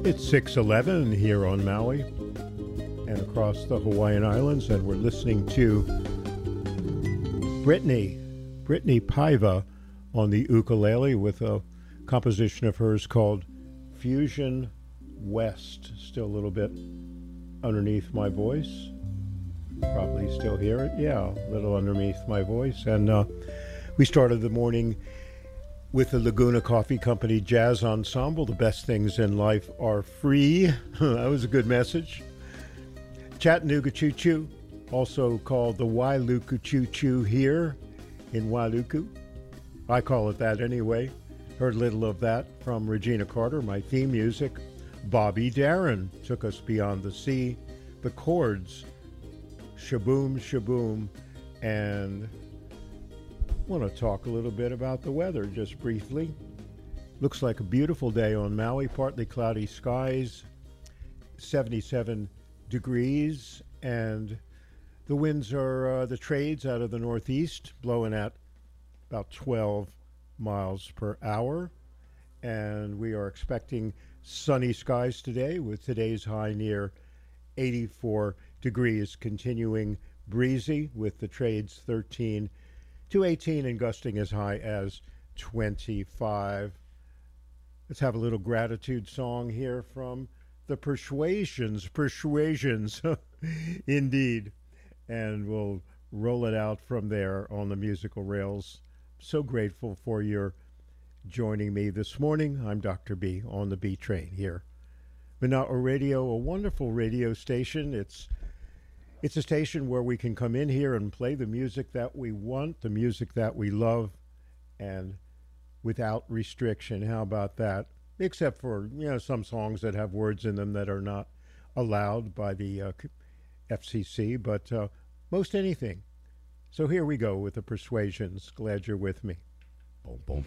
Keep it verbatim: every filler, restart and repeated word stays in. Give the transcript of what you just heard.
It's six eleven here on Maui and across the Hawaiian Islands, and we're listening to Brittany, Brittany Paiva on the ukulele with a composition of hers called Fusion West. Still a little bit underneath my voice. Probably still hear it. Yeah, a little underneath my voice. And uh, we started the morning with the Laguna Coffee Company Jazz Ensemble. The best things in life are free. That was a good message. Chattanooga Choo Choo, also called the Wailuku Choo Choo here in Wailuku. I call it that anyway. Heard little of that from Regina Carter, my theme music. Bobby Darin took us beyond the sea. The Chords, Shaboom Shaboom, and I want to talk a little bit about the weather just briefly. Looks like a beautiful day on Maui, partly cloudy skies, seventy-seven degrees, and the winds are uh, the trades out of the northeast, blowing at about twelve miles per hour. And we are expecting sunny skies today with today's high near eighty-four degrees, continuing breezy with the trades thirteen to eighteen and gusting as high as twenty-five. Let's have a little gratitude song here from the Persuasions. Persuasions, indeed. And we'll roll it out from there on the musical rails. So grateful for your joining me this morning. I'm Doctor B on the B Train here. Mana'a Radio, a wonderful radio station. It's It's a station where we can come in here and play the music that we want, the music that we love, and without restriction. How about that? Except for, you know, some songs that have words in them that are not allowed by the uh, F C C, but uh, most anything. So here we go with the Persuasions. Glad you're with me. Boom, boom.